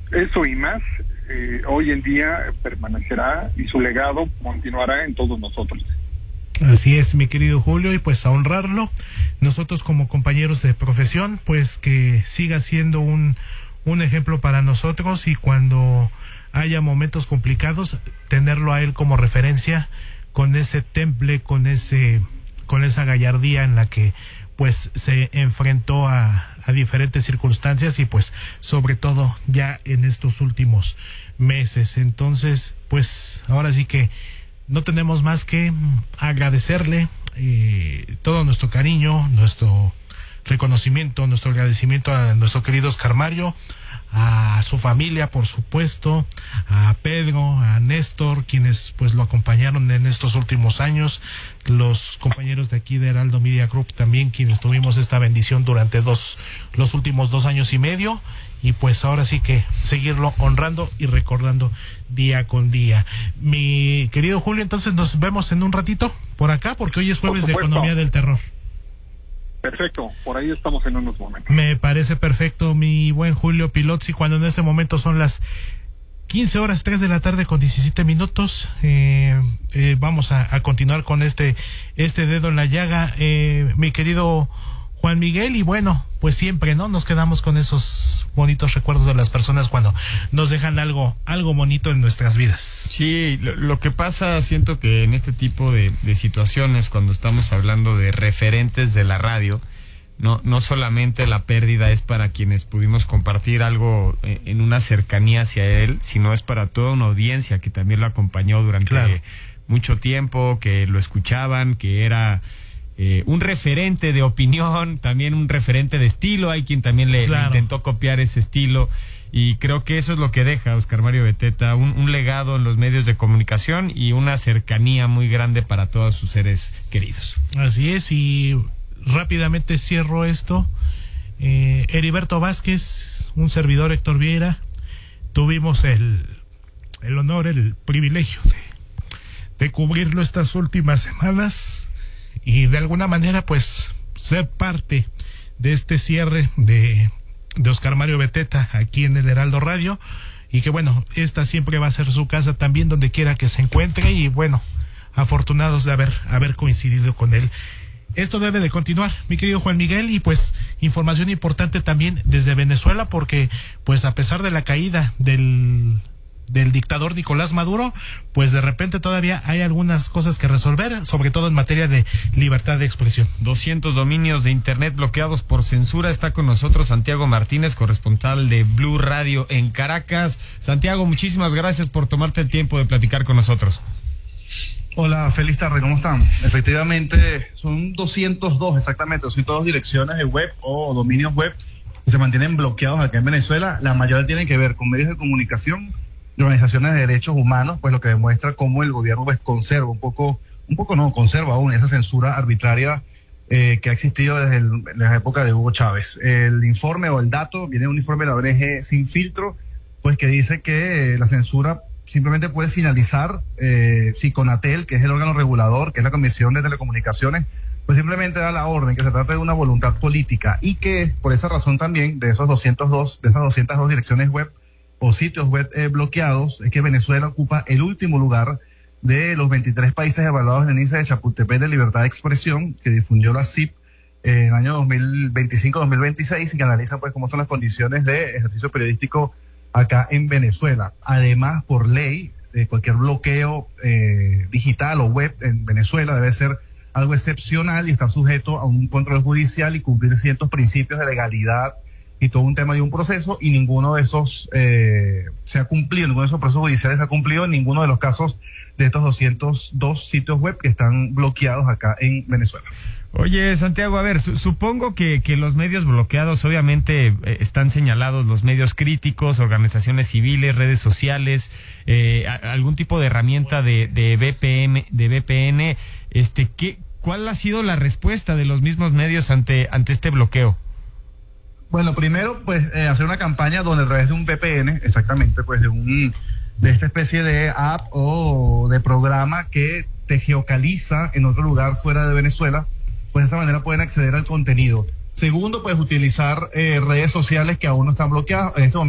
eso y más, hoy en día permanecerá y su legado continuará en todos nosotros. Así es, mi querido Julio, y pues a honrarlo, nosotros como compañeros de profesión, pues que siga siendo un ejemplo para nosotros, y cuando haya momentos complicados, tenerlo a él como referencia, con ese temple, con esa gallardía en la que pues se enfrentó a diferentes circunstancias, y pues sobre todo ya en estos últimos meses. Entonces, pues ahora sí que no tenemos más que agradecerle todo nuestro cariño, nuestro reconocimiento, nuestro agradecimiento a nuestro querido Oscar Mario, a su familia, por supuesto, a Pedro, a Néstor, quienes pues lo acompañaron en estos últimos años, los compañeros de aquí de Heraldo Media Group también, quienes tuvimos esta bendición durante los últimos 2 años y medio, y pues ahora sí que seguirlo honrando y recordando día con día. Mi querido Julio, entonces nos vemos en un ratito por acá, porque hoy es jueves de Economía del Terror. Perfecto, por ahí estamos en unos momentos. Me parece perfecto, mi buen Julio Pilotzi, cuando en este momento son las 15:03 de la tarde con 17 minutos. Vamos a continuar con este dedo en la llaga, mi querido Juan Miguel, y bueno, pues siempre, ¿no? Nos quedamos con esos bonitos recuerdos de las personas cuando nos dejan algo bonito en nuestras vidas. Sí, lo que pasa, siento que en este tipo de situaciones, cuando estamos hablando de referentes de la radio, no solamente la pérdida es para quienes pudimos compartir algo en una cercanía hacia él, sino es para toda una audiencia que también lo acompañó durante mucho tiempo, que lo escuchaban, que era un referente de opinión, también un referente de estilo. Hay quien también le intentó copiar ese estilo, y creo que eso es lo que deja Oscar Mario Beteta, un legado en los medios de comunicación y una cercanía muy grande para todos sus seres queridos. Así es, y rápidamente cierro esto. Heriberto Vázquez, un servidor, Héctor Vieira, tuvimos el honor, el privilegio de cubrirlo estas últimas semanas, y de alguna manera pues ser parte de este cierre de Oscar Mario Beteta aquí en el Heraldo Radio, y que bueno, esta siempre va a ser su casa también, donde quiera que se encuentre, y bueno, afortunados de haber coincidido con él. Esto debe de continuar, mi querido Juan Miguel, y pues información importante también desde Venezuela, porque pues a pesar de la caída del dictador Nicolás Maduro, pues de repente todavía hay algunas cosas que resolver, sobre todo en materia de libertad de expresión. 200 dominios de internet bloqueados por censura. Está con nosotros Santiago Martínez, corresponsal de Blue Radio en Caracas. Santiago, muchísimas gracias por tomarte el tiempo de platicar con nosotros. Hola, feliz tarde, ¿cómo están? Efectivamente, son 202 exactamente, 202 direcciones de web o dominios web que se mantienen bloqueados acá en Venezuela. La mayoría tienen que ver con medios de comunicación y organizaciones de derechos humanos, pues lo que demuestra cómo el gobierno pues conserva conserva aún esa censura arbitraria que ha existido desde la época de Hugo Chávez. El informe o el dato viene de un informe de la ONG Sin Filtro, pues que dice que la censura simplemente puede finalizar si Conatel, que es el órgano regulador, que es la Comisión de Telecomunicaciones, pues simplemente da la orden que se trata de una voluntad política, y que por esa razón también de esas 202 direcciones web o sitios web bloqueados, es que Venezuela ocupa el último lugar de los 23 países evaluados en el índice de Chapultepec de libertad de expresión que difundió la CIP en el año 2025-2026, y que analiza pues cómo son las condiciones de ejercicio periodístico acá en Venezuela. Además, por ley, cualquier bloqueo digital o web en Venezuela debe ser algo excepcional y estar sujeto a un control judicial y cumplir ciertos principios de legalidad y todo un tema de un proceso, y ninguno de esos se ha cumplido, ninguno de esos procesos judiciales se ha cumplido en ninguno de los casos de estos 202 sitios web que están bloqueados acá en Venezuela. Oye, Santiago, a ver, supongo que los medios bloqueados obviamente están señalados, los medios críticos, organizaciones civiles, redes sociales, algún tipo de herramienta de VPN, ¿cuál ha sido la respuesta de los mismos medios ante este bloqueo? Bueno, primero, pues, hacer una campaña donde a través de un VPN, exactamente, pues de esta especie de app o de programa que te geocaliza en otro lugar fuera de Venezuela, pues de esa manera pueden acceder al contenido. Segundo, pues utilizar redes sociales que aún no están bloqueadas. En este momento